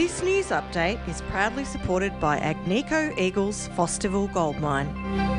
This news update is proudly supported by Agnico Eagle's Fosterville Gold Mine.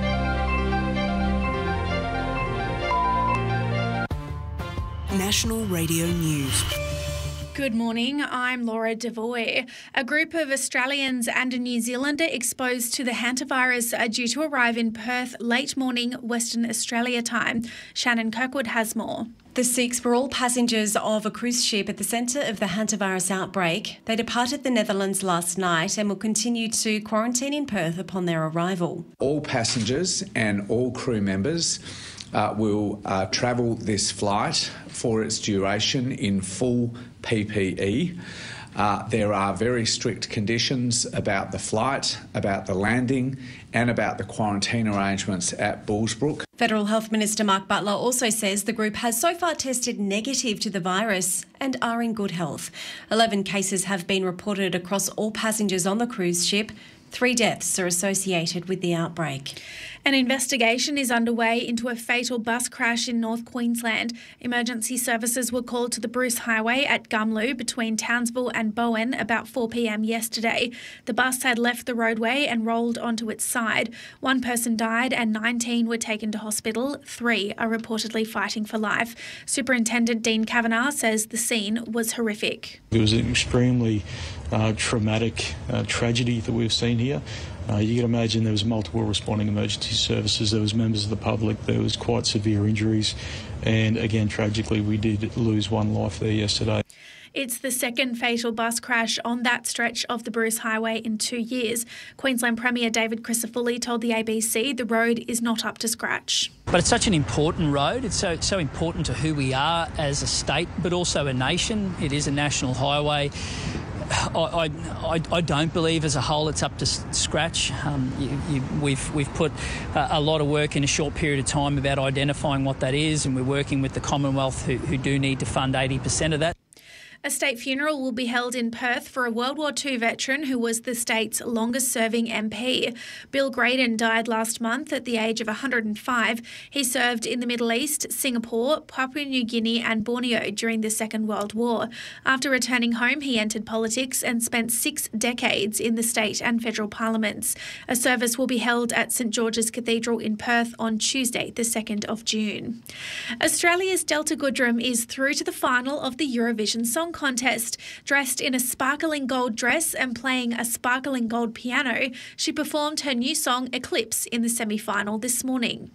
National Radio News. Good morning, I'm Laura Devoy. A group of Australians and a New Zealander exposed to the hantavirus are due to arrive in Perth late morning Western Australia time. Shannon Kirkwood has more. The 6 were all passengers of a cruise ship at the centre of the hantavirus outbreak. They departed the Netherlands last night and will continue to quarantine in Perth upon their arrival. All passengers and all crew members will travel this flight for its duration in full PPE. There are very strict conditions about the flight, about the landing and about the quarantine arrangements at Bullsbrook. Federal Health Minister Mark Butler also says the group has so far tested negative to the virus and are in good health. 11 cases have been reported across all passengers on the cruise ship. 3 deaths are associated with the outbreak. An investigation is underway into a fatal bus crash in North Queensland. Emergency services were called to the Bruce Highway at Gumlu between Townsville and Bowen about 4 p.m. yesterday. The bus had left the roadway and rolled onto its side. 1 person died and 19 were taken to hospital. 3 are reportedly fighting for life. Superintendent Dean Kavanagh says the scene was horrific. It was an extremely traumatic tragedy that we've seen here. You can imagine there was multiple responding emergency services, there was members of the public, there was quite severe injuries, and again, tragically, we did lose 1 life there yesterday. It's the second fatal bus crash on that stretch of the Bruce Highway in 2 years. Queensland Premier David Crisafulli told the ABC the road is not up to scratch. But it's such an important road. It's so important to who we are as a state, but also a nation. It is a national highway. I don't believe as a whole it's up to scratch. We've put a lot of work in a short period of time about identifying what that is, and we're working with the Commonwealth who do need to fund 80% of that. A state funeral will be held in Perth for a World War II veteran who was the state's longest-serving MP. Bill Graydon died last month at the age of 105. He served in the Middle East, Singapore, Papua New Guinea and Borneo during the Second World War. After returning home, he entered politics and spent 6 decades in the state and federal parliaments. A service will be held at St George's Cathedral in Perth on Tuesday, the 2nd of June. Australia's Delta Goodrem is through to the final of the Eurovision Song Contest. Dressed in a sparkling gold dress and playing a sparkling gold piano, she performed her new song Eclipse in the semi-final this morning.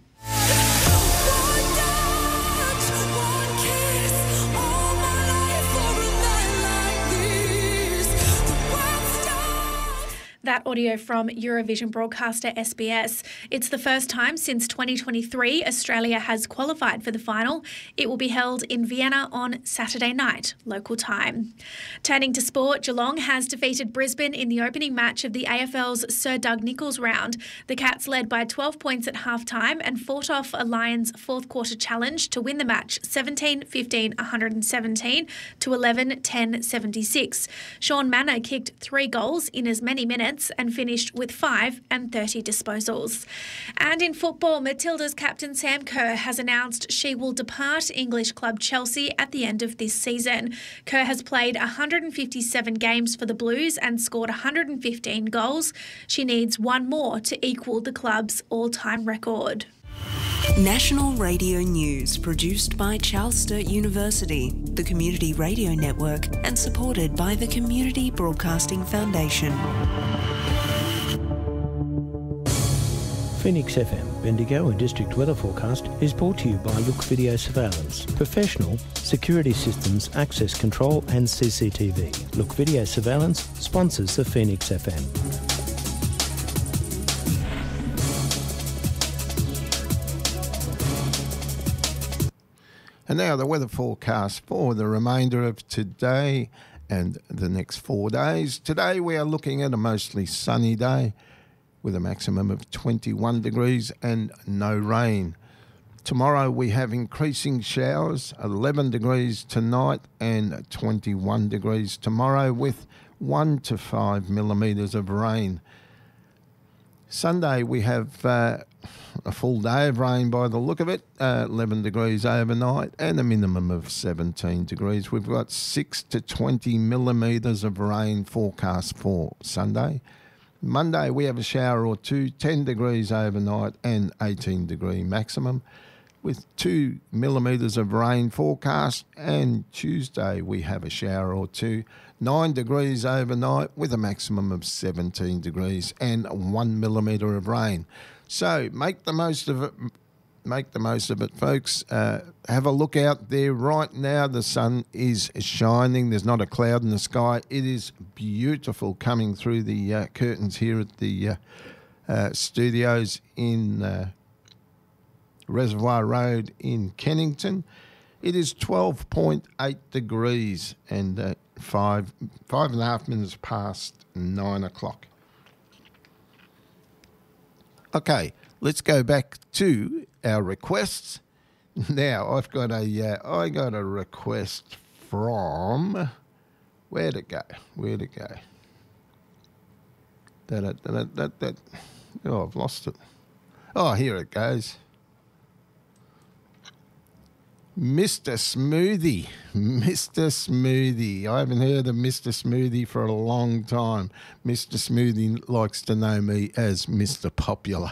That audio from Eurovision broadcaster SBS. It's the first time since 2023 Australia has qualified for the final. It will be held in Vienna on Saturday night, local time. Turning to sport, Geelong has defeated Brisbane in the opening match of the AFL's Sir Doug Nicholls round. The Cats led by 12 points at half-time and fought off a Lions fourth-quarter challenge to win the match 17-15-117 to 11-10-76. Sean Manor kicked 3 goals in as many minutes and finished with 5 and 30 disposals. And in football, Matilda's captain Sam Kerr has announced she will depart English club Chelsea at the end of this season. Kerr has played 157 games for the Blues and scored 115 goals. She needs 1 more to equal the club's all-time record. National Radio News, produced by Charles Sturt University, the Community Radio Network, and supported by the Community Broadcasting Foundation. Phoenix FM, Bendigo and District Weather Forecast is brought to you by Look Video Surveillance. Professional security systems, access control and CCTV. Look Video Surveillance sponsors the Phoenix FM. And now the weather forecast for the remainder of today and the next 4 days. Today we are looking at a mostly sunny day with a maximum of 21 degrees and no rain. Tomorrow we have increasing showers, 11 degrees tonight and 21 degrees tomorrow with 1 to 5 millimetres of rain. Sunday we have a full day of rain by the look of it, 11 degrees overnight and a minimum of 17 degrees. We've got 6 to 20 millimetres of rain forecast for Sunday. Monday we have a shower or two, 10 degrees overnight and 18 degree maximum with 2 millimetres of rain forecast. And Tuesday we have a shower or two, 9 degrees overnight with a maximum of 17 degrees and 1 millimetre of rain. So make the most of it. Make the most of it, folks. Have a look out there right now. The sun is shining. There's not a cloud in the sky. It is beautiful coming through the curtains here at the studios in Reservoir Road in Kennington. It is 12.8 degrees and 5.5 minutes past 9 o'clock. Okay, let's go back to our requests. Now, I got a request from, where'd it go? Oh, I've lost it. Oh, here it goes. Mr. Smoothie. I haven't heard of Mr. Smoothie for a long time. Mr. Smoothie likes to know me as Mr. Popular.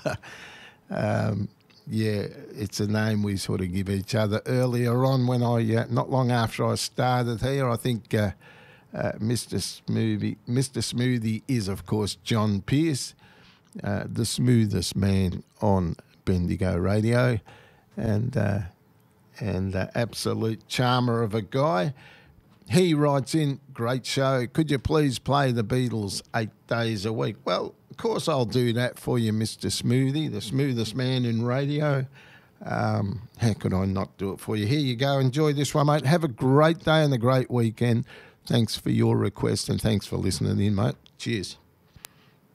Yeah, it's a name we sort of give each other earlier on when not long after I started here. I think Mr. Smoothie is, of course, John Pearce, the smoothest man on Bendigo Radio, and absolute charmer of a guy. He writes in, great show. Could you please play the Beatles 8 days a week? Well, of course I'll do that for you, Mr. Smoothie, the smoothest man in radio. How could I not do it for you? Here you go. Enjoy this one, mate. Have a great day and a great weekend. Thanks for your request and thanks for listening in, mate. Cheers.